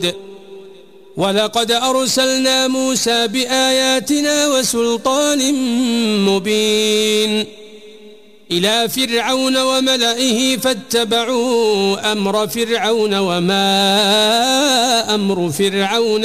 ولقد أرسلنا موسى بآياتنا وسلطان مبين إلى فرعون وملئه فاتبعوا أمر فرعون وما أمر فرعون